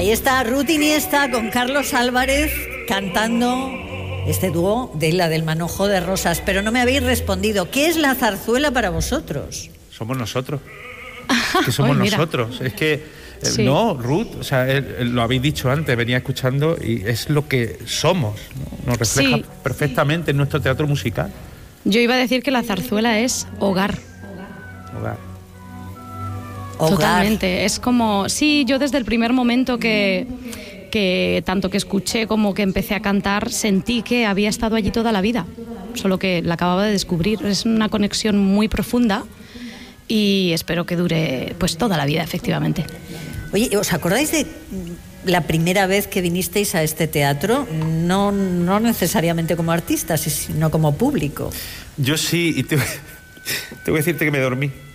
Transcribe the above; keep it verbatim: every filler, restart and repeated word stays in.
Ahí está Ruth Iniesta con Carlos Álvarez cantando este dúo de La del manojo de rosas. Pero no me habéis respondido. ¿Qué es la zarzuela para vosotros? Somos nosotros. Es que somos Ay, mira. nosotros. Es que, eh, Sí. no, Ruth, o sea, eh, eh, lo habéis dicho antes, venía escuchando y es lo que somos, ¿no? Nos refleja Sí. perfectamente en nuestro teatro musical. Yo iba a decir que la zarzuela es hogar. Hogar. Hogar. Totalmente. Es como, sí, yo desde el primer momento que, que tanto que escuché como que empecé a cantar, sentí que había estado allí toda la vida, solo que la acababa de descubrir. Es una conexión muy profunda y espero que dure pues toda la vida, efectivamente. Oye, ¿os acordáis de la primera vez que vinisteis a este teatro? No, no necesariamente como artistas, sino como público. Yo sí, y te, tengo que decirte que me dormí.